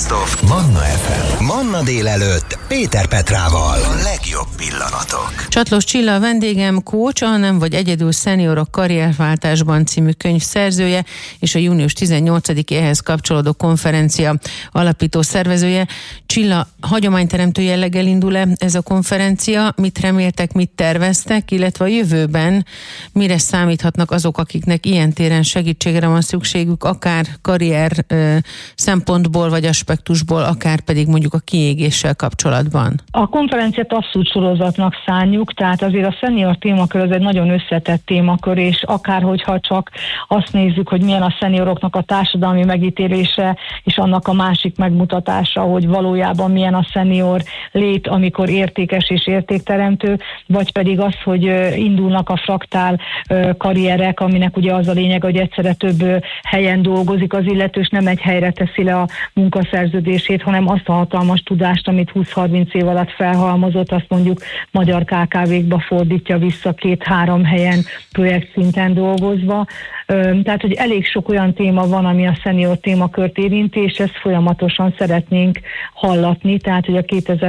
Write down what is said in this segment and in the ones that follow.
Best of Manna FM. Manna délelőtt Péter Petrával. A legjobb pillanatok. Csatlós Csilla a vendégem, coach, a Nem vagy egyedül szeniorok karrierváltásban című könyv szerzője, és a június 18-i ehhez kapcsolódó konferencia alapító szervezője. Csilla, hagyományteremtő jelleggel indul-e ez a konferencia? Mit reméltek, mit terveztek, illetve a jövőben mire számíthatnak azok, akiknek ilyen téren segítségre van szükségük, akár karrier szempontból vagy aspektusból, akár pedig mondjuk a kiégéssel kapcsolatban? A konferenciát abszolút sorozatnak szánjuk, tehát azért a szenior témakör az egy nagyon összetett témakör, és akárhogyha csak azt nézzük, hogy milyen a szenioroknak a társadalmi megítélése, és annak a másik megmutatása, hogy valójában milyen a szenior lét, amikor értékes és értékteremtő, vagy pedig az, hogy indulnak a fraktál karrierek, aminek ugye az a lényeg, hogy egyszerre több helyen dolgozik az illető, és nem egy helyre teszi le a munkaszerződését, hanem azt a hatalmas tudást, amit 20-30 év alatt felhalmozott, azt mondjuk magyar KKV-kba fordítja vissza 2-3 helyen projektszinten dolgozva. Tehát, hogy elég sok olyan téma van, ami a szenior témakört érinti, és ezt folyamatosan szeretnénk hallatni, tehát, hogy a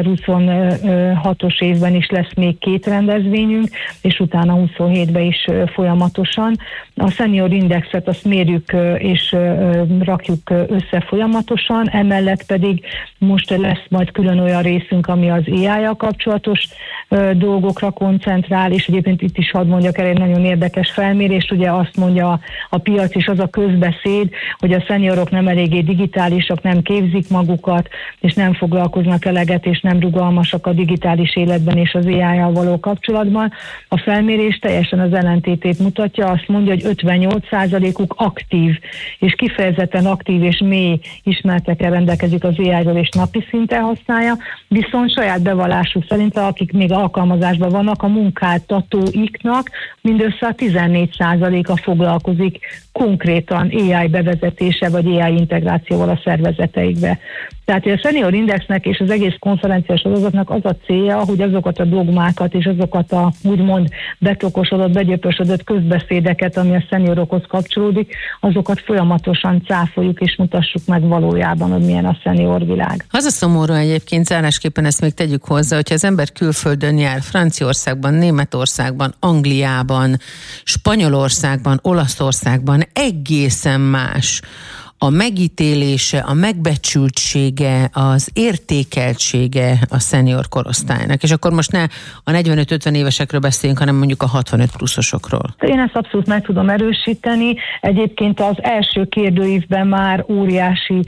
2026-os évben is lesz még 2 rendezvényünk, és utána 27-ben is folyamatosan. A Senior Indexet azt mérjük és rakjuk össze folyamatosan, emellett pedig most lesz majd külön olyan részünk, ami az AI-jal kapcsolatos dolgokra koncentrál, és egyébként itt is hadd mondjak el egy nagyon érdekes felmérést, ugye azt mondja a piac és az a közbeszéd, hogy a szeniorok nem eléggé digitálisak, nem képzik magukat, és nem foglalkoznak eleget, és nem rugalmasak a digitális életben és az AI-jal való kapcsolatban. A felmérés teljesen az ellentétét mutatja, azt mondja, hogy 58%-uk aktív, és kifejezetten aktív és mély ismeretekkel rendelkezik az AI-ról, és napi szinten használja, viszont saját bevallásuk szerint, akik még alkalmazásban vannak, a munkáltatóiknak mindössze a 14%-a foglalkozik konkrétan AI bevezetése vagy AI integrációval a szervezeteikbe. Tehát a Senior Indexnek és az egész konferenciás sorozatnak az a célja, hogy azokat a dogmákat és azokat a úgymond betokosodott, begyöpösödött közbeszédeket, ami a szeniorokhoz kapcsolódik, azokat folyamatosan cáfoljuk és mutassuk meg valójában, hogy milyen a szenior világ. Az a szomorú egyébként, zárásképpen ezt még tegyük hozzá, hogyha az ember külföldön jár, Franciaországban, Németországban, Angliában, Spanyolországban, Olaszországban, egészen más a megítélése, a megbecsültsége, az értékeltsége a szenior korosztálynak. És akkor most ne a 45-50 évesekről beszéljünk, hanem mondjuk a 65 pluszosokról. Én ezt abszolút meg tudom erősíteni. Egyébként az első kérdőívben már óriási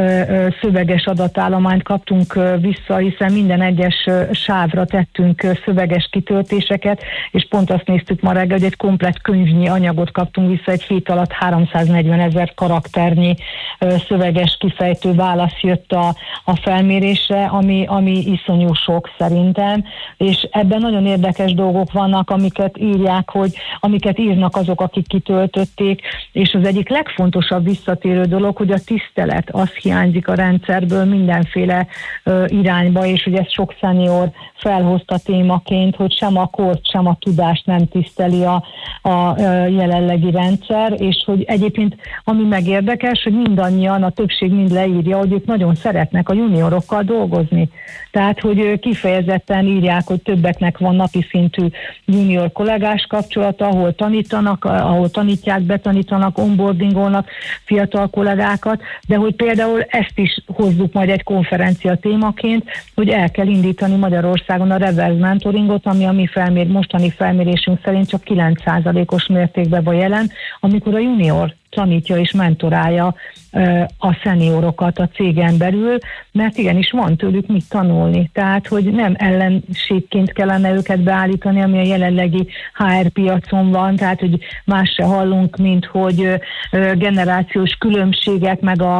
szöveges adatállományt kaptunk vissza, hiszen minden egyes sávra tettünk szöveges kitöltéseket, és pont azt néztük ma reggel, hogy egy komplett könyvnyi anyagot kaptunk vissza, egy hét alatt 340 000 karakternyi szöveges kifejtő válasz jött a felmérésre, ami iszonyú sok szerintem, és ebben nagyon érdekes dolgok vannak, amiket írják, amiket írnak azok, akik kitöltötték, és az egyik legfontosabb visszatérő dolog, hogy a tisztelet, az hiányzik a rendszerből mindenféle irányba, és hogy ezt sok szenior felhozta témaként, hogy sem a kort, sem a tudást nem tiszteli a jelenlegi rendszer, és hogy egyébként ami megérdekes, hogy mindannyian, a többség mind leírja, hogy ők nagyon szeretnek a juniorokkal dolgozni. Tehát, hogy kifejezetten írják, hogy többeknek van napi szintű junior kollégás kapcsolata, ahol tanítanak, ahol tanítják, betanítanak, onboardingolnak fiatal kollégákat, de hogy például ezt is hozzuk majd egy konferencia témaként, hogy el kell indítani Magyarországon a reverse mentoringot, ami a mi mostani felmérésünk szerint csak 9%-os mértékben van jelen, amikor a junior tanítja és mentorálja a szeniorokat a cégen belül, mert igenis van tőlük mit tanulni. Tehát, hogy nem ellenségként kellene őket beállítani, ami a jelenlegi HR piacon van, tehát, hogy más se hallunk, mint hogy generációs különbségek,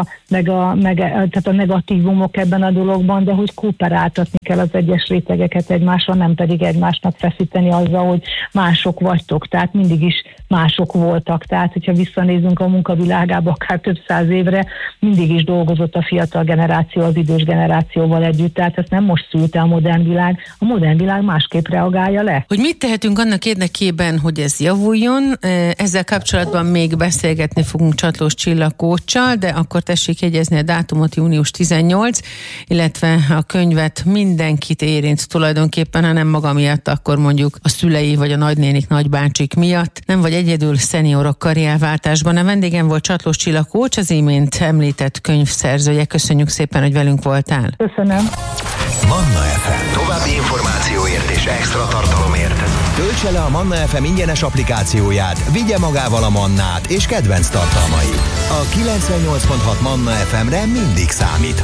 tehát a negatívumok ebben a dologban, de hogy kooperáltatni kell az egyes rétegeket egymással, nem pedig egymásnak feszíteni azzal, hogy mások vagytok. Tehát mindig is mások voltak. Tehát, hogyha visszanézünk a munkavilágába akár több száz évre mindig is dolgozott a fiatal generáció az idős generációval együtt, tehát ezt nem most szülte a modern világ másképp reagálja le. Hogy mit tehetünk annak érdekében, hogy ez javuljon, ezzel kapcsolatban még beszélgetni fogunk Csatlós Csilla coachsal, de akkor tessék jegyezni a dátumot, június 18, illetve a könyvet mindenkit érint tulajdonképpen, ha nem maga miatt, akkor mondjuk a szülei vagy a nagynénik, nagybácsik miatt. Nem vagy egyedül szeniorok karrierváltásban. A vendégem volt Csatlós Csilla coach, az imént említett könyvszerzője. Köszönjük szépen, hogy velünk voltál. Köszönöm. Manna FM. További információért és extra tartalomért töltse le a Manna FM ingyenes applikációját, vigye magával a Mannát és kedvenc tartalmait. A 98.6 Manna FM-re mindig számít.